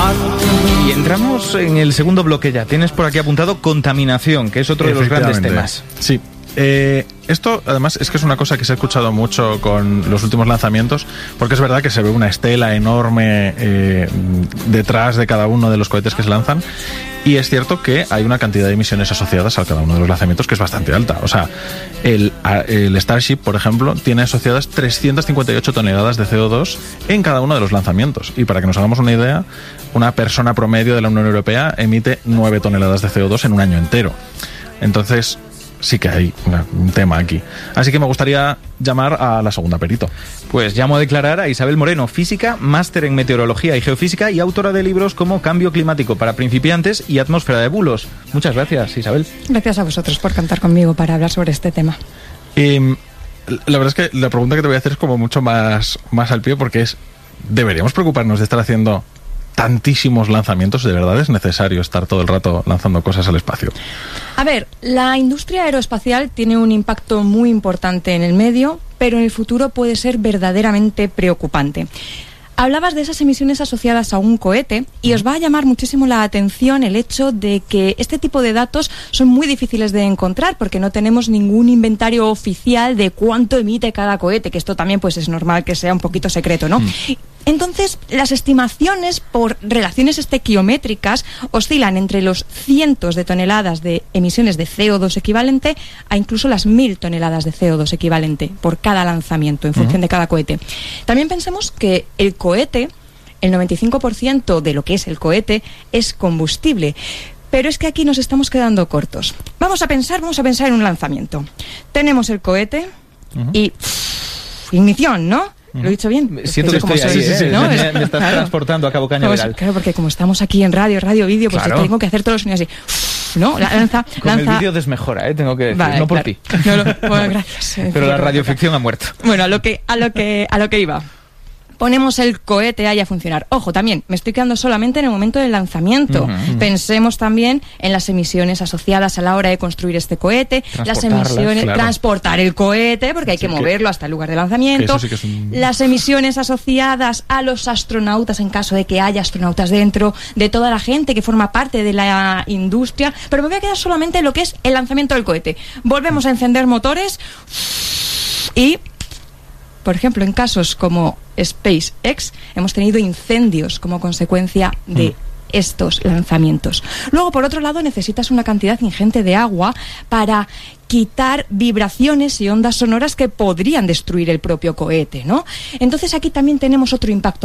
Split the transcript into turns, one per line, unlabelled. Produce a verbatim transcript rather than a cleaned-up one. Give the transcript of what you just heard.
Y entramos en el segundo bloque ya. Tienes por aquí apuntado contaminación, que es otro de los grandes temas.
Sí. Eh, esto, además, es que es una cosa que se ha escuchado mucho con los últimos lanzamientos, porque es verdad que se ve una estela enorme eh, detrás de cada uno de los cohetes que se lanzan, y es cierto que hay una cantidad de emisiones asociadas a cada uno de los lanzamientos que es bastante alta. O sea, el, el Starship, por ejemplo, tiene asociadas trescientas cincuenta y ocho toneladas de C O dos en cada uno de los lanzamientos. Y para que nos hagamos una idea, una persona promedio de la Unión Europea emite nueve toneladas de C O dos en un año entero. Entonces, sí que hay una, un tema aquí. Así que me gustaría llamar a la segunda perito.
Pues llamo a declarar a Isabel Moreno, física, máster en meteorología y geofísica y autora de libros como Cambio Climático para Principiantes y Atmósfera de Bulos. Muchas gracias, Isabel.
Gracias a vosotros por contar conmigo para hablar sobre este tema.
Eh, la verdad es que la pregunta que te voy a hacer es como mucho más, más al pie, porque es, ¿deberíamos preocuparnos de estar haciendo tantísimos lanzamientos? ¿De verdad es necesario estar todo el rato lanzando cosas al espacio?
A ver, la industria aeroespacial tiene un impacto muy importante en el medio, pero en el futuro puede ser verdaderamente preocupante. Hablabas de esas emisiones asociadas a un cohete y os va a llamar muchísimo la atención el hecho de que este tipo de datos son muy difíciles de encontrar porque no tenemos ningún inventario oficial de cuánto emite cada cohete, que esto también pues es normal que sea un poquito secreto, ¿no? Mm. Entonces, las estimaciones por relaciones estequiométricas oscilan entre los cientos de toneladas de emisiones de C O dos equivalente a incluso las mil toneladas de C O dos equivalente por cada lanzamiento en función uh-huh. de cada cohete. También pensemos que el cohete, el noventa y cinco por ciento de lo que es el cohete es combustible. Pero es que aquí nos estamos quedando cortos. Vamos a pensar, vamos a pensar en un lanzamiento. Tenemos el cohete uh-huh. y pff, ignición, ¿no? ¿Lo he dicho bien?
Siento que estoy ahí, sí, sí, sí, ¿no? Me, me estás claro. transportando a Cabo Cañaveral.
Claro, porque como estamos aquí en radio, radio, vídeo, pues claro. tengo que hacer todos los sonidos así. ¿No? Lanza,
Con
lanza...
el vídeo desmejora, ¿eh? Tengo que decir,
vale,
no por
claro.
ti.
No, no, bueno, gracias.
Pero la radioficción ha muerto.
Bueno, a lo que, a lo que, a lo que iba. Ponemos el cohete ahí a funcionar. Ojo, también, me estoy quedando solamente en el momento del lanzamiento. Uh-huh. Pensemos también en las emisiones asociadas a la hora de construir este cohete, las emisiones, claro. transportar el cohete, porque hay sí que moverlo que, hasta el lugar de lanzamiento, sí que es un... las emisiones asociadas a los astronautas en caso de que haya astronautas dentro, de toda la gente que forma parte de la industria. Pero me voy a quedar solamente en lo que es el lanzamiento del cohete. Volvemos a encender motores y... Por ejemplo, en casos como SpaceX, hemos tenido incendios como consecuencia de mm. estos lanzamientos. Luego, por otro lado, necesitas una cantidad ingente de agua para quitar vibraciones y ondas sonoras que podrían destruir el propio cohete, ¿no? Entonces, aquí también tenemos otro impacto